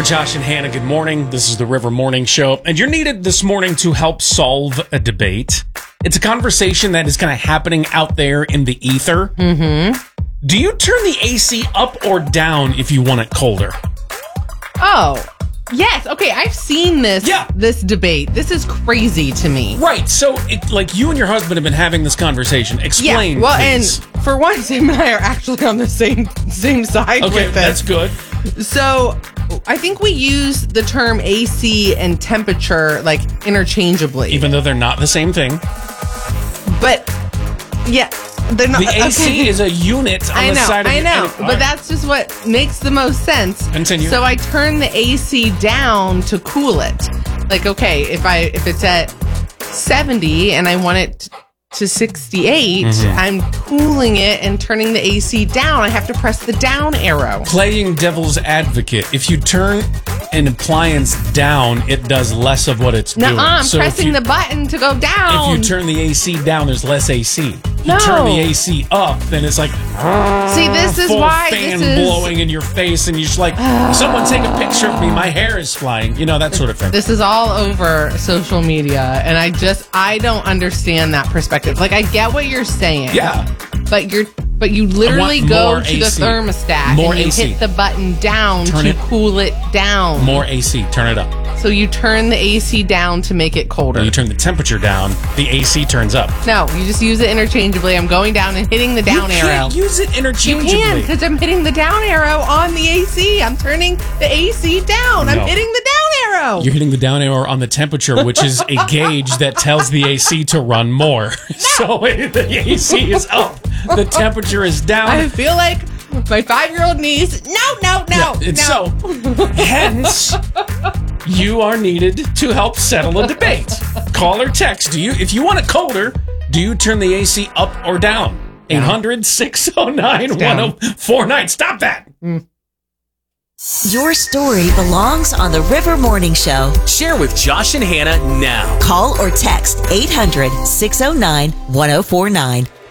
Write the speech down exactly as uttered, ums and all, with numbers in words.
with Josh and Hannah. Good morning. This is the River Morning Show, and you're needed this morning to help solve a debate. It's a conversation that is kind of happening out there in the ether. Mm-hmm. Do you turn the A C up or down if you want it colder? Oh, yes. Okay, I've seen this Yeah. this debate. This is crazy to me. Right. So, it, like, you and your husband have been having this conversation. Explain, yeah. Well, please. and for once, him and I are actually on the same same side Okay, with that's this. good. So, I think we use the term A C and temperature like interchangeably. Even though they're not the same thing. But yeah, they're not. The A C okay. is a unit on I the know, side of I your- know, and- but alright. that's just what makes the most sense. Continue. So I turn the A C down to cool it. Like, okay, if I if it's at seventy and I want it to sixty-eight, Mm-hmm. I'm cooling it and turning the A C down. I have to press the down arrow. Playing devil's advocate. If you turn an appliance down, it does less of what it's doing. Nuh-uh, I'm So if pressing you- the button to go down. If you turn the A C down, there's less A C. If you No. turn the A C up, then it's like See, this is full why fan this is blowing in your face, and you're just like, someone take a picture of me. My hair is flying. You know, that sort of thing. This is all over social media, and I just I don't understand that perspective. Like, I get what you're saying, Yeah. but you're but you literally want go more to the A C. thermostat More and you A C. hit the button down Turn to it- cool it down. More A C. Turn it up. So you turn the A C down to make it colder. When you turn the temperature down, the A C turns up. No, you just use it interchangeably. I'm going down and hitting the down you arrow. can't use it You interchangeably. can, because I'm hitting the down arrow on the A C. I'm turning the A C down. No. I'm hitting the down arrow. You're hitting the down arrow on the temperature, which is a gauge that tells the A C to run more. So the A C is up, the temperature is down. I feel like my five-year-old niece. No, no, no, Yeah, and no. So, hence, you are needed to help settle a debate. Call or text. Do you, if you want it colder, do you turn the A C up or down? eight hundred, six oh nine, one oh four nine. Stop that. Your story belongs on the River Morning Show. Share with Josh and Hannah now. Call or text eight hundred, six oh nine, one oh four nine.